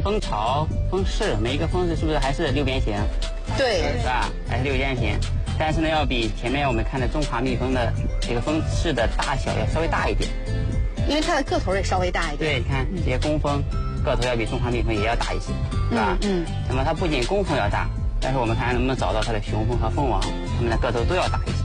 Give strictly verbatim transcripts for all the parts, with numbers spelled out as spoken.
蜂巢、蜂室，每一个蜂室是不是还是六边形？ 对， 是吧？还是六边形，但是呢，要比前面我们看的中华蜜蜂的这个蜂室的大小要稍微大一点， 因为它的个头也稍微大一点。 对，你看这些工蜂个头要比中华蜜蜂也要大一些，是吧？ 嗯。嗯那么它不仅工蜂要大，但是我们看看能不能找到它的雄蜂和蜂王，它们的个头都要大一些。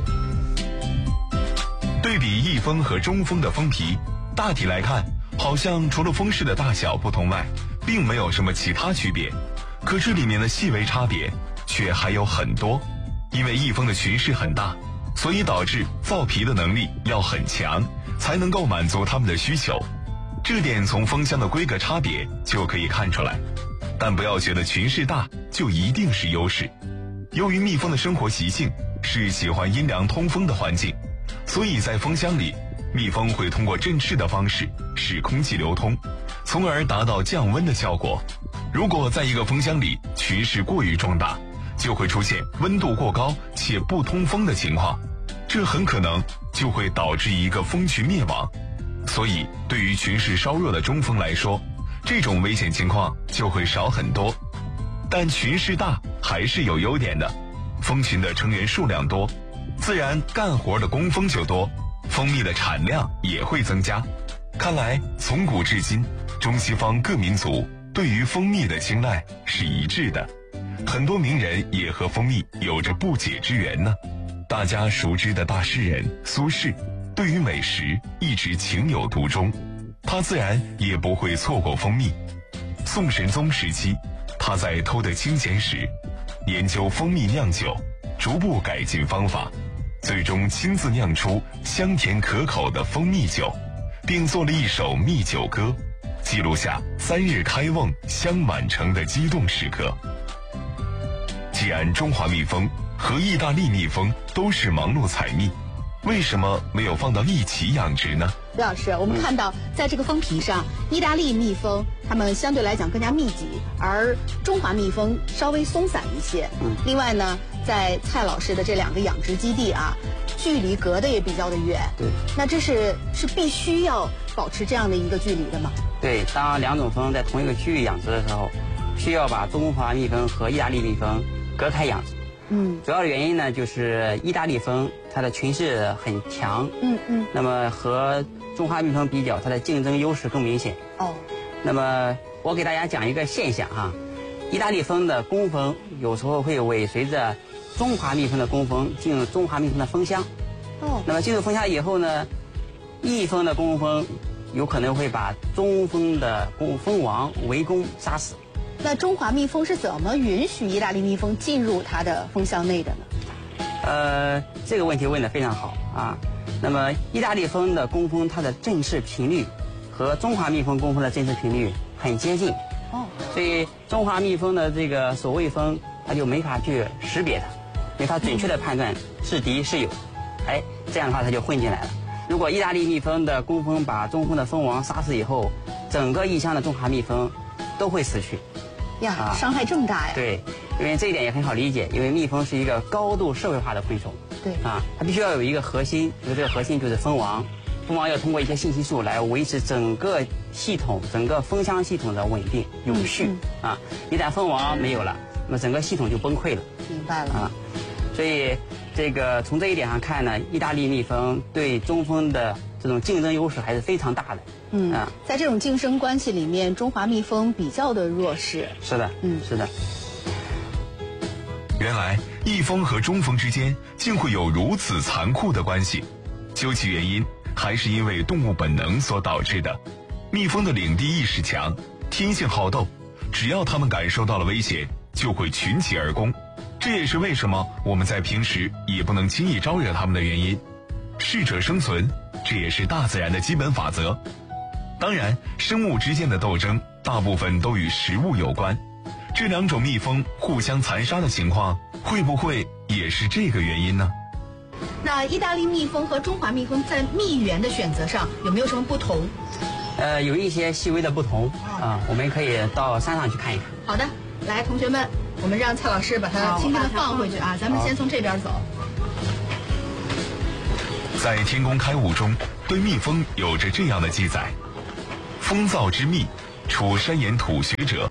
对比翼蜂和中蜂的蜂皮，大体来看，好像除了蜂室的大小不同外，并没有什么其他区别。可这里面的细微差别却还有很多。因为翼蜂的群室很大，所以导致造皮的能力要很强，才能够满足它们的需求。这点从蜂箱的规格差别就可以看出来。但不要觉得群室大就一定是优势。由于蜜蜂的生活习性是喜欢阴凉通风的环境，所以在蜂箱里，蜜蜂会通过振翅的方式使空气流通，从而达到降温的效果。如果在一个蜂箱里群室过于壮大，就会出现温度过高且不通风的情况，这很可能就会导致一个蜂群灭亡。所以对于群室稍弱的中蜂来说，这种危险情况就会少很多。但群室大还是有优点的，蜂群的成员数量多，自然干活的工蜂就多，蜂蜜的产量也会增加。看来从古至今，中西方各民族对于蜂蜜的青睐是一致的。很多名人也和蜂蜜有着不解之缘呢。大家熟知的大诗人苏轼，对于美食一直情有独钟，他自然也不会错过蜂蜜。宋神宗时期，他在偷得清闲时，研究蜂蜜酿酒，逐步改进方法，最终亲自酿出香甜可口的蜂蜜酒，并做了一首蜜酒歌，记录下三日开瓮香满城的激动时刻。既然中华蜜蜂和意大利蜜蜂都是忙碌采蜜，为什么没有放到一起养殖呢？ 刘老师，我们看到在这个蜂皮上，意大利蜜蜂它们相对来讲更加密集，而中华蜜蜂稍微松散一些。 嗯。 另外呢，在蔡老师的这两个养殖基地啊，距离隔得也比较的远。 对。 那这是是必须要保持这样的一个距离的吗？ 对，当两种蜂在同一个区域养殖的时候，需要把中华蜜蜂和意大利蜜蜂隔开养殖。 嗯。 主要的原因呢，就是意大利蜂它的群室很强。 嗯嗯。 那么和中华蜜蜂比较，它的竞争优势更明显。 哦。 那么我给大家讲一个现象哈，意大利蜂的工蜂有时候会尾随着中华蜜蜂的工蜂进入中华蜜蜂的蜂箱。 哦。 那么进入蜂箱以后呢，翼蜂的工蜂有可能会把中蜂的工蜂王围攻杀死。 那中华蜜蜂是怎么允许意大利蜜蜂进入它的蜂箱内的呢？ 呃，这个问题问得非常好啊。那么意大利蜂的工蜂它的振翅频率和中华蜜蜂工蜂的振翅频率很接近。 哦。 所以中华蜜蜂的这个守卫蜂，它就没法去识别它，没法准确的判断是敌是友。哎，这样的话它就混进来了。如果意大利蜜蜂的工蜂把中蜂的蜂王杀死以后，整个异乡的中华蜜蜂都会死去。 呀， 啊、 伤害这么大呀！ 对，因为这一点也很好理解，因为蜜蜂是一个高度社会化的昆虫。 对啊，它必须要有一个核心，就是这个核心就是蜂王，蜂王要通过一些信息素来维持整个系统、整个蜂箱系统的稳定有序。 嗯嗯、 啊，一旦蜂王没有了，那么整个系统就崩溃了。 明白了啊，所以这个从这一点上看呢，意大利蜜蜂对中蜂的这种竞争优势还是非常大的。 嗯啊， 在这种竞争关系里面，中华蜜蜂比较的弱势。 是的， 嗯， 是的。 原来翼蜂和中蜂之间竟会有如此残酷的关系，究其原因，还是因为动物本能所导致的。蜜蜂的领地意识强，天性好斗，只要它们感受到了威胁，就会群起而攻。这也是为什么我们在平时也不能轻易招惹它们的原因。适者生存，这也是大自然的基本法则。当然，生物之间的斗争大部分都与食物有关。这两种蜜蜂互相残杀的情况，会不会也是这个原因呢？ 那意大利蜜蜂和中华蜜蜂在蜜源的选择上有没有什么不同？ 呃，有一些细微的不同啊，我们可以到山上去看一看。 好的，来，同学们，我们让蔡老师把它轻轻地放回去啊，咱们先从这边走。 在《天工开物》中，对蜜蜂有着这样的记载：蜂造之蜜，处山岩土穴者，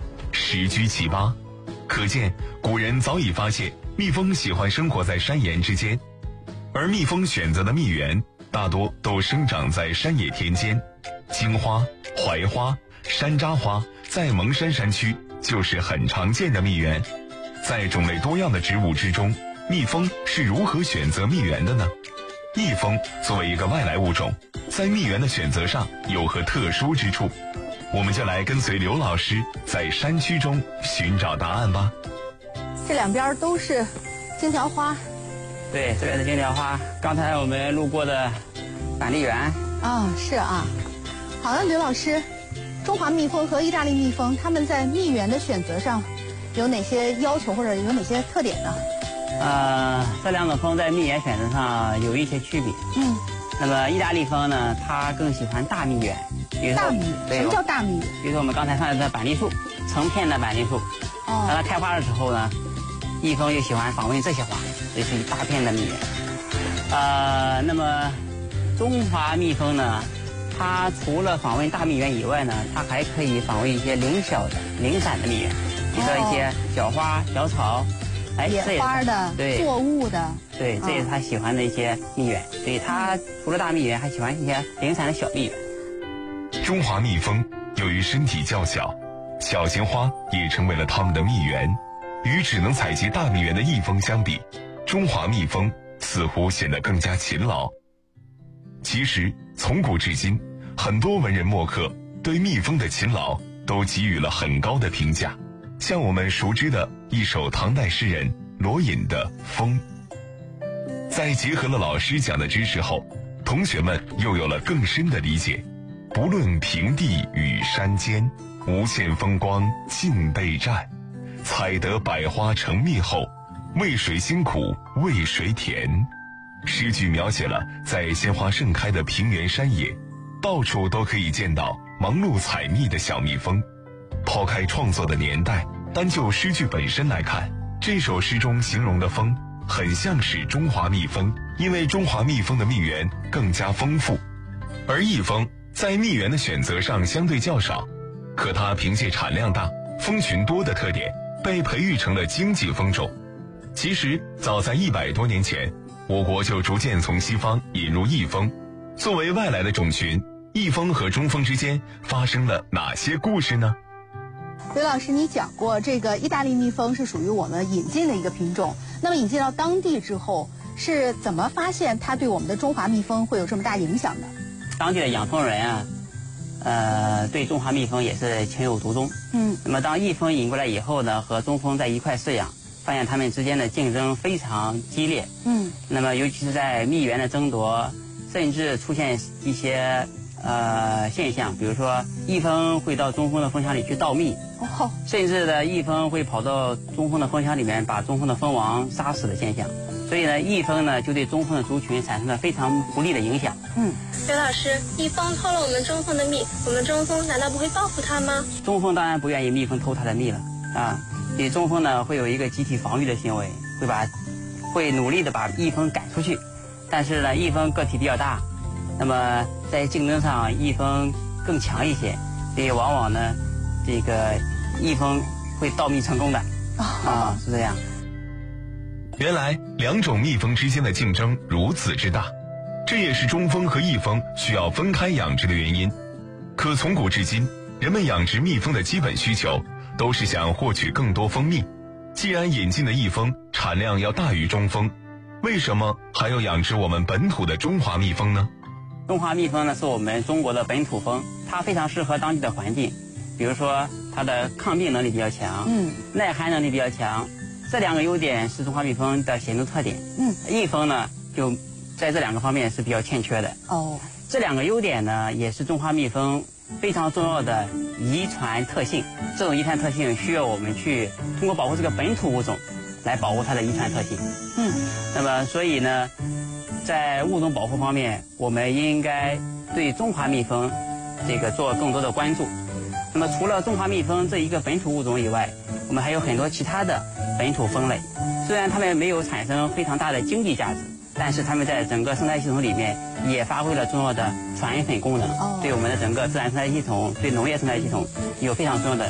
十居其八，可见古人早已发现蜜蜂喜欢生活在山岩之间，而蜜蜂选择的蜜源大多都生长在山野田间，荆花、槐花、山楂花在蒙山山区就是很常见的蜜源。在种类多样的植物之中，蜜蜂是如何选择蜜源的呢？蜜蜂作为一个外来物种，在蜜源的选择上有何特殊之处？我们就来跟随刘老师在山区中寻找答案吧。 这两边都是荆条花。 对，这边是荆条花，刚才我们路过的板栗园。 啊，是啊。好了，刘老师，中华蜜蜂和意大利蜜蜂，它们在蜜源的选择上有哪些要求或者有哪些特点呢？ 呃，这两种蜂在蜜源选择上有一些区别。 嗯。 那么意大利蜂呢，它更喜欢大蜜源。比如说大蜜源？什么叫大蜜源？ 比如说我们刚才看的板栗树，成片的板栗树。 哦。 当它开花的时候呢，蜜蜂又喜欢访问这些花，这是一大片的蜜源。呃，那么中华蜜蜂呢，它除了访问大蜜源以外呢，它还可以访问一些零小的、零散的蜜源，比如说一些小花、小草。哎， 野花的，对，作物的， 对，这也是他喜欢的一些蜜源。所以他除了大蜜源，还喜欢一些零散的小蜜源。 中华蜜蜂由于身体较小，小型花也成为了它们的蜜源。与只能采集大蜜源的蜜蜂相比，中华蜜蜂似乎显得更加勤劳。其实，从古至今，很多文人墨客对蜜蜂的勤劳都给予了很高的评价。像我们熟知的一首唐代诗人罗隐的《蜂》，在结合了老师讲的知识后，同学们又有了更深的理解。不论平地与山间，无限风光尽被占。采得百花成蜜后，为谁辛苦为谁甜。诗句描写了在鲜花盛开的平原山野，到处都可以见到忙碌采蜜的小蜜蜂。抛开创作的年代，单就诗句本身来看，这首诗中形容的蜂很像是中华蜜蜂，因为中华蜜蜂的蜜源更加丰富，而蜜蜂在蜜源的选择上相对较少，可它凭借产量大、蜂群多的特点，被培育成了经济蜂种。其实早在一百多年前，我国就逐渐从西方引入蜜蜂。作为外来的种群，蜜蜂和中蜂之间发生了哪些故事呢？ 刘老师，你讲过这个意大利蜜蜂是属于我们引进的一个品种，那么引进到当地之后，是怎么发现它对我们的中华蜜蜂会有这么大影响的？ 当地的养蜂人啊，呃，对中华蜜蜂也是情有独钟。嗯。那么当蜜蜂引过来以后呢，和中蜂在一块饲养，发现它们之间的竞争非常激烈。嗯。那么尤其是在蜜源的争夺，甚至出现一些呃现象，比如说蜜蜂会到中蜂的蜂箱里去盗蜜。哦。甚至呢，蜜蜂会跑到中蜂的蜂箱里面把中蜂的蜂王杀死的现象。所以呢，蜜蜂呢就对中蜂的族群产生了非常不利的影响。 嗯，刘老师，蜜蜂偷了我们中蜂的蜜，我们中蜂难道不会报复它吗？ 中蜂当然不愿意蜜蜂偷它的蜜了啊！所以中蜂呢会有一个集体防御的行为，会把会努力的把蜜蜂赶出去。但是呢，蜜蜂个体比较大，那么在竞争上蜜蜂更强一些，所以往往呢，这个蜜蜂会盗蜜成功的啊，是这样。 原来两种蜜蜂之间的竞争如此之大，这也是中蜂和蜜蜂需要分开养殖的原因。可从古至今，人们养殖蜜蜂的基本需求都是想获取更多蜂蜜。既然引进的蜜蜂产量要大于中蜂，为什么还要养殖我们本土的中华蜜蜂呢？ 中华蜜蜂呢是我们中国的本土蜂，它非常适合当地的环境，比如说它的抗病能力比较强，嗯，耐寒能力比较强。这两个优点是中华蜜蜂的显著特点。嗯，蜜蜂呢就在这两个方面是比较欠缺的。哦，这两个优点呢也是中华蜜蜂非常重要的遗传特性。这种遗传特性需要我们去通过保护这个本土物种来保护它的遗传特性。嗯，那么所以呢，在物种保护方面，我们应该对中华蜜蜂这个做更多的关注。那么除了中华蜜蜂这一个本土物种以外，我们还有很多其他的本土蜂类，虽然它们没有产生非常大的经济价值，但是它们在整个生态系统里面也发挥了重要的传粉功能，对我们的整个自然生态系统、对农业生态系统有非常重要的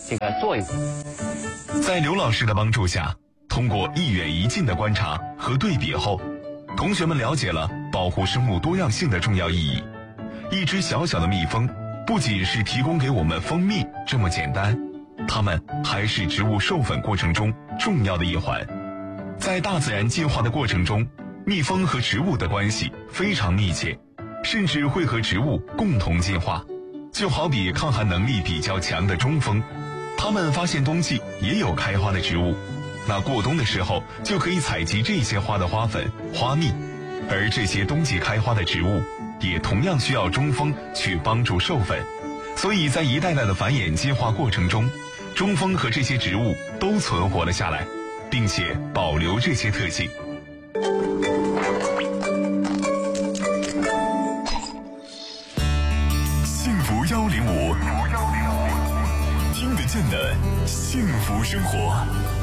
这个作用。 在刘老师的帮助下，通过一远一近的观察和对比后，同学们了解了保护生物多样性的重要意义。一只小小的蜜蜂，不仅是提供给我们蜂蜜这么简单，它们还是植物授粉过程中重要的一环。在大自然进化的过程中，蜜蜂和植物的关系非常密切，甚至会和植物共同进化。就好比抗寒能力比较强的中蜂，它们发现冬季也有开花的植物，那过冬的时候就可以采集这些花的花粉、花蜜，而这些冬季开花的植物也同样需要中蜂去帮助授粉。所以在一代代的繁衍进化过程中，中蜂和这些植物都存活了下来，并且保留这些特性。 幸福幺零五，听得见的幸福生活。